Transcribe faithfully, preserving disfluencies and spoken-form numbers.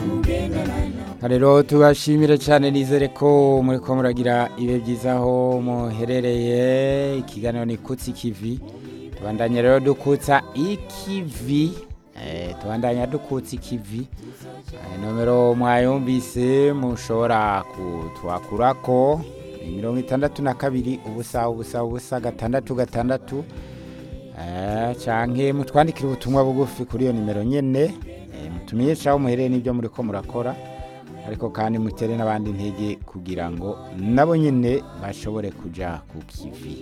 rero tubashimire cyane, nizere ko muri ko muragira ibe byiza aho muherereye. Ikiganiro ni Kutsi Kivi, tubandanya rero dukutsa ikivi, eh tubandanya dukutsa ikivi. Eh, nomero mwayumvise mushobora kutwakurako mirongo itandatu na kabiri ubusa ubusa ubusa gatandatu gatandatu, eh canke mutwandikira ubutumwa bugufi kuri iyo nimero nyene, eh mutumenyesha aho muherereye n'ibyo muri ko murakora, ariko kandi mutere n'abandi intege kugira ngo nabo nyene bashobore kuja ku kivi.